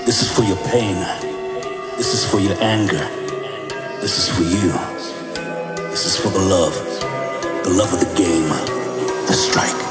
This is for your pain. This is for your anger. This is for you. This is for the love of the game, the strike.